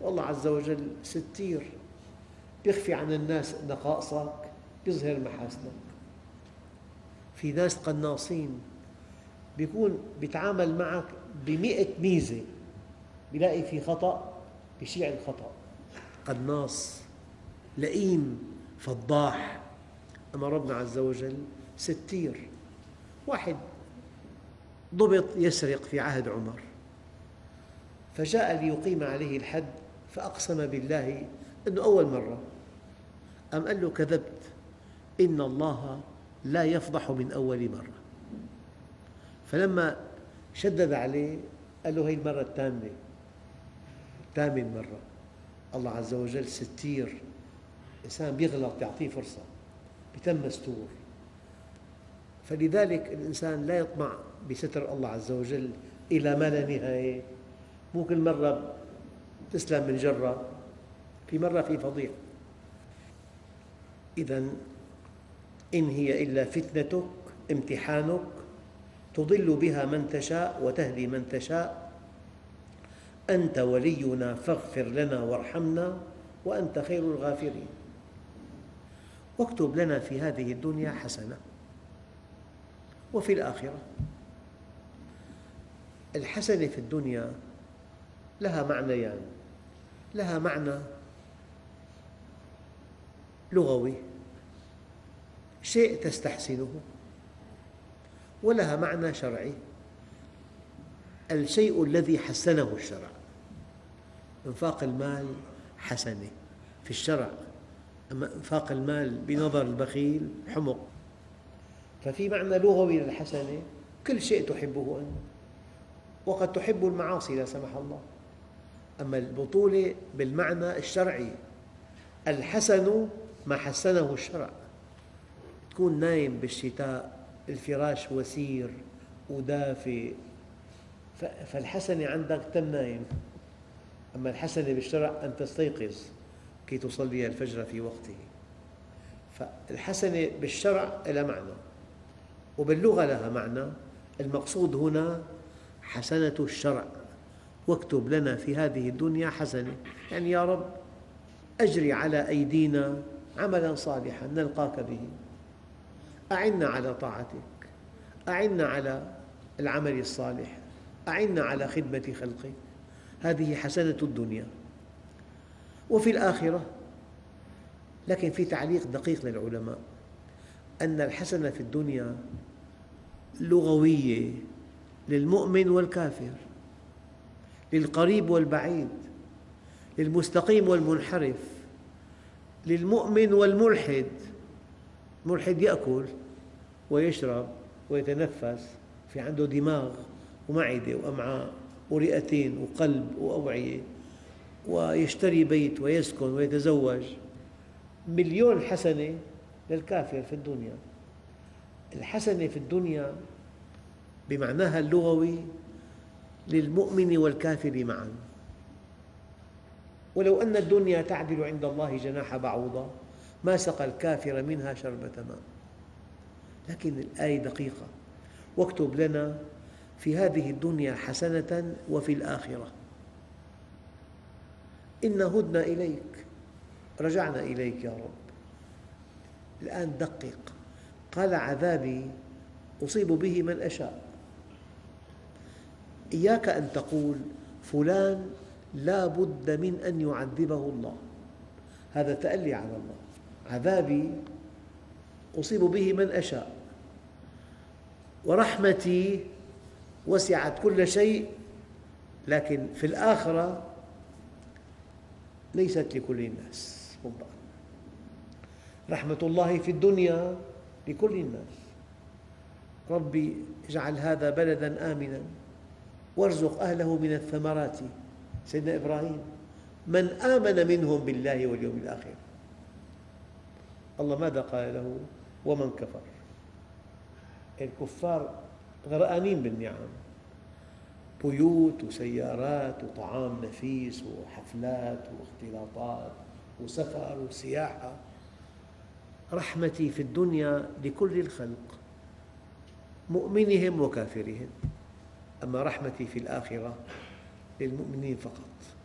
الله عز وجل ستير، يخفي عن الناس نقائصك، يظهر محاسنك. في ناس قناصين، بيتعامل معك ب100 ميزة، بيلاقي في خطأ بيشيع الخطأ. قناص لئيم فضاح. أما ربنا عز وجل ستير. واحد ضبط يسرق في عهد عمر، فجاء ليقيم عليه الحد، فأقسم بالله أنه أول مرة. قال له: كذبت، إن الله لا يفضح من أول مرة. فلما شدد عليه قال له: هي المرة الثامنة، ثامن مرة. الله عز وجل ستير، إنسان بيغلط يعطيه فرصة، بيتم مستور. فلذلك الإنسان لا يطمع بستر الله عز وجل إلى ما لا نهاية. مو كل مرة تسلم من جرة، في مرة في فضيحة. إذن إن هي إلا فتنتك، امتحانك، تضل بها من تشاء وتهدي من تشاء. أنت ولينا فاغفر لنا وارحمنا وأنت خير الغافرين. واكتب لنا في هذه الدنيا حسنة وفي الآخرة. الحسنة في الدنيا لها معنيان: لها معنى لغوي، شيء تستحسنه، ولها معنى شرعي، الشيء الذي حسنه الشرع. إنفاق المال حسنة في الشرع، أما إنفاق المال بنظر البخيل حمق. ففي معنى لغوي للحسنة: كل شيء تحبه أنت، وقد تحب المعاصي لا سمح الله. أما البطولة بالمعنى الشرعي: الحسن ما حسنه الشرع. تكون نايم بالشتاء، الفراش وسير ودافئ، فالحسنة عندك تم نايم. أما الحسنة بالشرع أن تستيقظ كي تصلي الفجر في وقته. فالحسنة بالشرع لها معنى، وباللغة لها معنى. المقصود هنا حسنة الشرع. واكتب لنا في هذه الدنيا حسنة، يعني يا رب أجري على أيدينا عملا صالحا نلقاك به، أعنا على طاعتك، أعنا على العمل الصالح، أعنا على خدمة خلقك. هذه حسنة الدنيا. وفي الآخرة، لكن في تعليق دقيق للعلماء أن الحسنة في الدنيا لغوية للمؤمن والكافر، للقريب والبعيد، للمستقيم والمنحرف، للمؤمن والملحد. الملحد يأكل ويشرب ويتنفس، في عنده دماغ ومعدة وأمعاء ورئتين وقلب وأوعية، ويشتري بيت ويسكن ويتزوج. مليون حسنة للكافر في الدنيا. الحسنة في الدنيا بمعناها اللغوي للمؤمن والكافر معا. ولو أن الدنيا تعدل عند الله جناح بعوضة ما سقى الكافر منها شربة ماء. لكن الآية دقيقة: واكتب لنا في هذه الدنيا حسنة وفي الآخرة إنا هدنا إليك، رجعنا إليك يا رب. الآن دقق، قال: عذابي أصيب به من أشاء. إياك أن تقول فلان لا بد من أن يعذبه الله، هذا تألي على الله. عذابي أصيب به من أشاء، ورحمتي وسعت كل شيء، لكن في الآخرة ليست لكل الناس. رحمة الله في الدنيا لكل الناس. ربي اجعل هذا بلدا آمنا وارزق أهله من الثمرات. سيدنا إبراهيم: من آمن منهم بالله واليوم الآخر. الله ماذا قال له؟ ومن كفر. الكفار غرقانين بالنعم، بيوت وسيارات وطعام نفيس وحفلات واختلاطات وسفر وسياحة. رحمتي في الدنيا لكل الخلق، مؤمنهم وكافرهم. أما رحمتي في الآخرة للمؤمنين فقط.